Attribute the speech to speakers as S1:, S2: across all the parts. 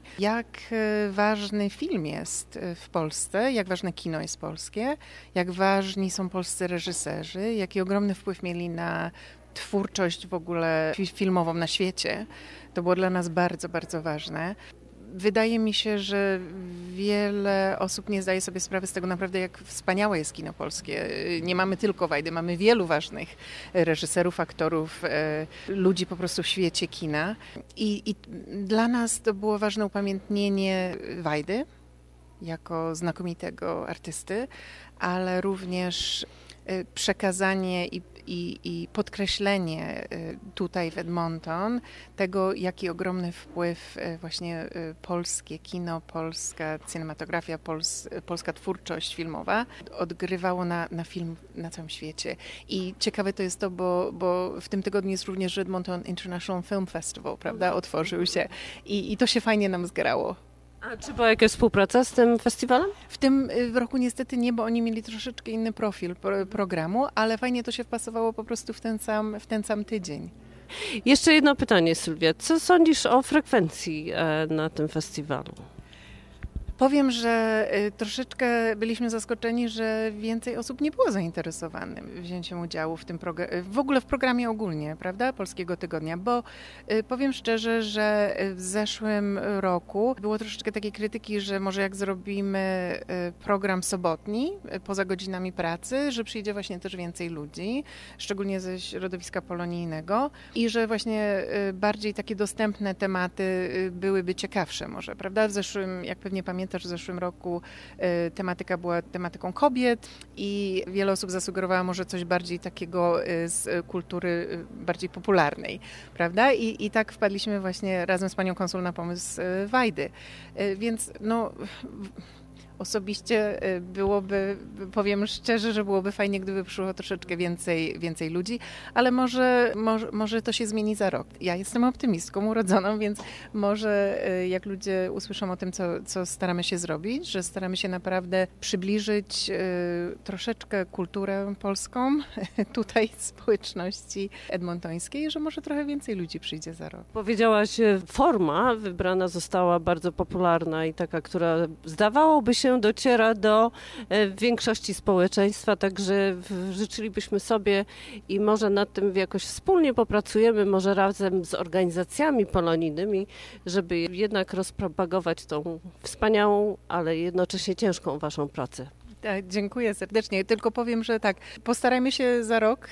S1: jak ważny film jest w Polsce, jak ważne kino jest polskie, jak ważni są polscy reżyserzy, jaki ogromny wpływ mieli na twórczość w ogóle filmową na świecie. To było dla nas bardzo, bardzo ważne. Wydaje mi się, że wiele osób nie zdaje sobie sprawy z tego naprawdę, jak wspaniałe jest kino polskie. Nie mamy tylko Wajdy, mamy wielu ważnych reżyserów, aktorów, ludzi po prostu w świecie kina. I dla nas to było ważne upamiętnienie Wajdy jako znakomitego artysty, ale również przekazanie i podkreślenie tutaj w Edmonton tego, jaki ogromny wpływ właśnie polskie kino, polska cinematografia, polska twórczość filmowa odgrywało na film na całym świecie. I ciekawe to jest to, bo w tym tygodniu jest również Edmonton International Film Festival, prawda? Otworzył się i to się fajnie nam zgrało.
S2: A czy była jakaś współpraca z tym festiwalem?
S1: W tym roku niestety nie, bo oni mieli troszeczkę inny profil programu, ale fajnie to się wpasowało po prostu w ten sam tydzień.
S2: Jeszcze jedno pytanie, Sylwia. Co sądzisz o frekwencji na tym festiwalu?
S1: Powiem, że troszeczkę byliśmy zaskoczeni, że więcej osób nie było zainteresowanych wzięciem udziału w tym w ogóle w programie ogólnie, prawda, Polskiego Tygodnia, bo powiem szczerze, że w zeszłym roku było troszeczkę takiej krytyki, że może jak zrobimy program sobotni poza godzinami pracy, że przyjdzie właśnie też więcej ludzi, szczególnie ze środowiska polonijnego i że właśnie bardziej takie dostępne tematy byłyby ciekawsze może, prawda, jak pewnie pamiętasz, w zeszłym roku tematyka była tematyką kobiet i wiele osób zasugerowało może coś bardziej takiego z kultury bardziej popularnej, prawda? I tak wpadliśmy właśnie razem z panią konsul na pomysł Wajdy. Więc no... Osobiście powiem szczerze, że byłoby fajnie, gdyby przyszło troszeczkę więcej ludzi, ale może to się zmieni za rok. Ja jestem optymistką urodzoną, więc może jak ludzie usłyszą o tym, co staramy się zrobić, że staramy się naprawdę przybliżyć troszeczkę kulturę polską tutaj społeczności edmontońskiej, że może trochę więcej ludzi przyjdzie za rok.
S2: Powiedziałaś, forma wybrana została bardzo popularna i taka, która zdawałoby się dociera do większości społeczeństwa, także życzylibyśmy sobie i może nad tym jakoś wspólnie popracujemy, może razem z organizacjami polonijnymi, żeby jednak rozpropagować tą wspaniałą, ale jednocześnie ciężką waszą pracę.
S1: Tak, dziękuję serdecznie. Tylko powiem, że tak, postarajmy się za rok,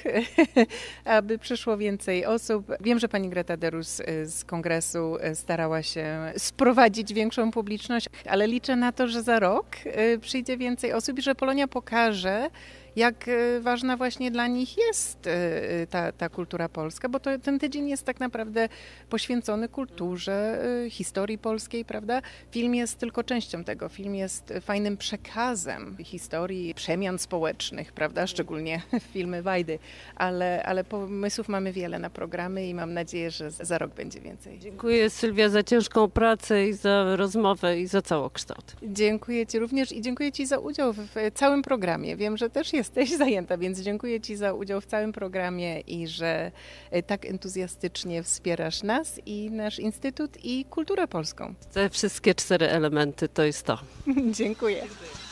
S1: aby przyszło więcej osób. Wiem, że pani Greta Derus z kongresu starała się sprowadzić większą publiczność, ale liczę na to, że za rok przyjdzie więcej osób i że Polonia pokaże, jak ważna właśnie dla nich jest ta kultura polska, bo ten tydzień jest tak naprawdę poświęcony kulturze, historii polskiej, prawda? Film jest tylko częścią tego. Film jest fajnym przekazem historii, przemian społecznych, prawda? Szczególnie filmy Wajdy, ale pomysłów mamy wiele na programy i mam nadzieję, że za rok będzie więcej.
S2: Dziękuję, Sylwia, za ciężką pracę i za rozmowę i za całokształt.
S1: Dziękuję ci również i dziękuję ci za udział w całym programie. Wiem, że też jesteś zajęta, więc dziękuję ci za udział w całym programie i że tak entuzjastycznie wspierasz nas i nasz Instytut i kulturę polską.
S2: Te wszystkie 4 elementy to jest to.
S1: Dziękuję.